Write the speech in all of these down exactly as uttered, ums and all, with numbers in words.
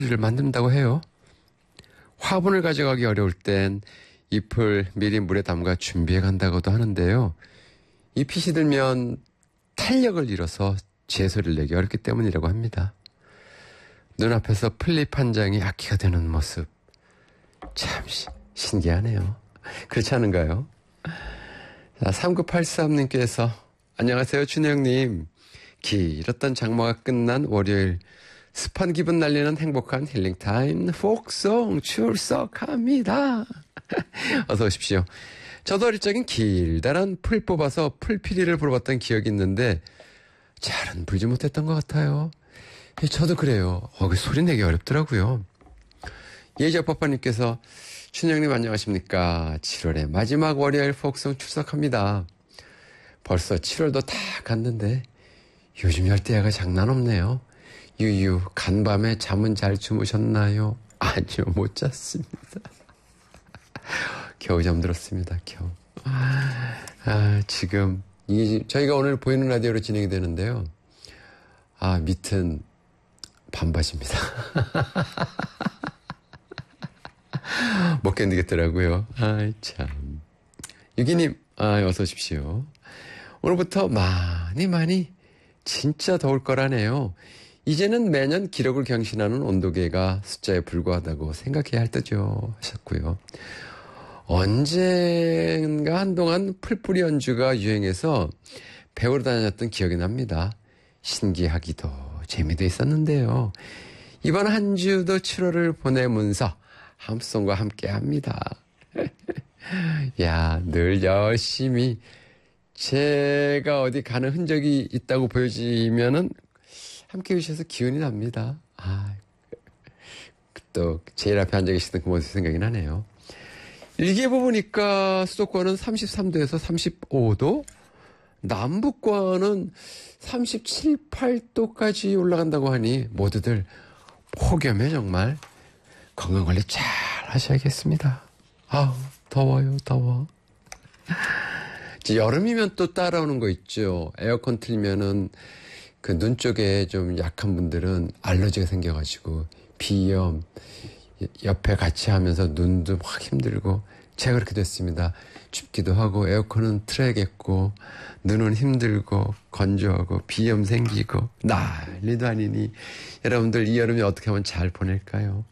를 만든다고 해요. 화분을 가져가기 어려울 땐 잎을 미리 물에 담가 준비해 간다고도 하는데요. 잎이 시들면 탄력을 잃어서 제소리를 내기 어렵기 때문이라고 합니다. 눈앞에서 풀잎 한 장이 악기가 되는 모습, 참 시, 신기하네요. 그렇지 않은가요? 자, 삼구팔삼님께서 안녕하세요 춘혜영님. 길었던 장마가 끝난 월요일 습한 기분 날리는 행복한 힐링타임 폭송 출석합니다. 어서 오십시오. 저도 어릴 적엔 길다란 풀 뽑아서 풀피리를 불어봤던 기억이 있는데 잘은 불지 못했던 것 같아요. 저도 그래요. 어, 그 소리 내기 어렵더라고요. 예지아빠빠님께서 춘영님 안녕하십니까. 칠월의 마지막 월요일 폭송 출석합니다. 벌써 칠월도 다 갔는데 요즘 열대야가 장난 없네요. 유유 간밤에 잠은 잘 주무셨나요? 아니요 못 잤습니다. 겨우 잠들었습니다. 겨우. 아, 지금 이게 저희가 오늘 보이는 라디오로 진행이 되는데요. 아, 밑은 반바지입니다. 못 견디겠더라고요. 아, 참. 유기님, 아, 어서 오십시오. 오늘부터 많이 많이 진짜 더울 거라네요. 이제는 매년 기록을 경신하는 온도계가 숫자에 불과하다고 생각해야 할 때죠. 하셨고요. 언젠가 한동안 풀뿌리 연주가 유행해서 배우러 다녔던 기억이 납니다. 신기하기도 재미도 있었는데요. 이번 한 주도 칠월을 보내면서 함성과 함께 합니다. 야, 늘 열심히 제가 어디 가는 흔적이 있다고 보여지면은 함께 해주셔서 기운이 납니다. 아, 또 제일 앞에 앉아 계시던 그 모습이 생각이 나네요. 일기예보 보니까 수도권은 삼십삼 도에서 삼십오 도, 남부권은 삼십칠, 팔 도까지 올라간다고 하니 모두들 폭염에 정말 건강관리 잘 하셔야겠습니다. 아우, 더워요, 더워. 여름이면 또 따라오는 거 있죠. 에어컨 틀면은 그 눈 쪽에 좀 약한 분들은 알러지가 생겨가지고 비염 옆에 같이 하면서 눈도 확 힘들고 제가 그렇게 됐습니다. 춥기도 하고 에어컨은 틀어야겠고 눈은 힘들고 건조하고 비염 생기고 난리도 아니니 여러분들 이 여름에 어떻게 하면 잘 보낼까요?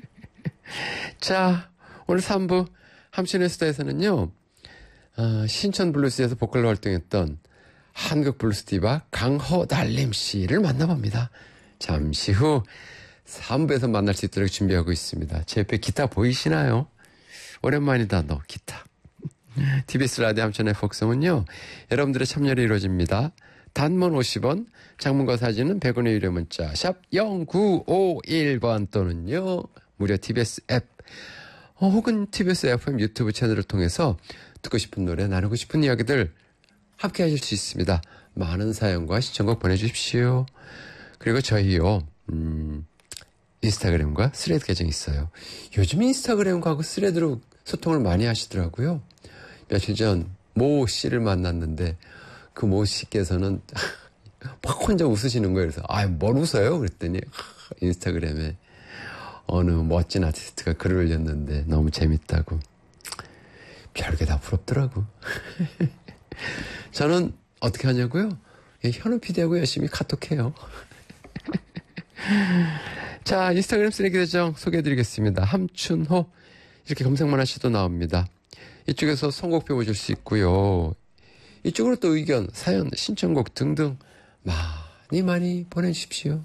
자, 오늘 삼 부 함신의 수다에서는요. 어, 신천 블루스에서 보컬로 활동했던 한국 블루스 디바 강허달림 씨를 만나봅니다. 잠시 후 삼 부에서 만날 수 있도록 준비하고 있습니다. 제 옆에 기타 보이시나요? 오랜만이다 너 기타. 티비에스 라디오 함천의 폭성은요. 여러분들의 참여로 이루어집니다. 단문 오십 원, 장문과 사진은 백 원의 유료 문자 샵 공구오일 번 또는요. 무료 티비에스 앱 어, 혹은 티비에스 에프엠 유튜브 채널을 통해서 듣고 싶은 노래, 나누고 싶은 이야기들 함께 하실 수 있습니다. 많은 사연과 시청곡 보내주십시오. 그리고 저희요. 음, 인스타그램과 스레드 계정이 있어요. 요즘 인스타그램과 스레드로 소통을 많이 하시더라고요. 며칠 전 모 씨를 만났는데 그 모 씨께서는 막 혼자 웃으시는 거예요. 그래서 아, 뭘 웃어요? 그랬더니 인스타그램에 어느 멋진 아티스트가 글을 올렸는데 너무 재밌다고. 별게 다 부럽더라고. 저는 어떻게 하냐고요? 현우 피디하고 열심히 카톡해요. 자, 인스타그램 쓰레기 계정 소개해드리겠습니다. 함춘호 이렇게 검색만 하셔도 나옵니다. 이쪽에서 선곡표 보실 수 있고요. 이쪽으로 또 의견, 사연, 신청곡 등등 많이 많이 보내주십시오.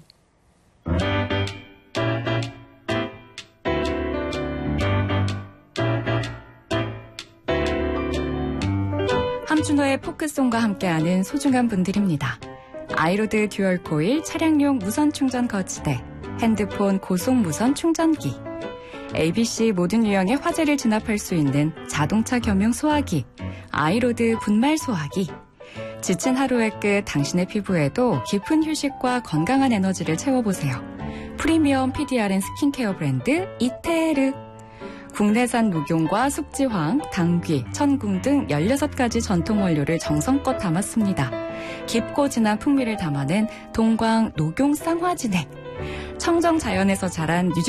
함준호의 포크송과 함께하는 소중한 분들입니다. 아이로드 듀얼 코일 차량용 무선 충전 거치대, 핸드폰 고속 무선 충전기, 에이비씨 모든 유형의 화재를 진압할 수 있는 자동차 겸용 소화기, 아이로드 분말 소화기, 지친 하루의 끝 당신의 피부에도 깊은 휴식과 건강한 에너지를 채워보세요. 프리미엄 피디알엔 스킨케어 브랜드 이테르, 국내산 녹용과 숙지황, 당귀, 천궁 등 열여섯 가지 전통 원료를 정성껏 담았습니다. 깊고 진한 풍미를 담아낸 동광 녹용 쌍화진액, 청정 자연에서 자란 유지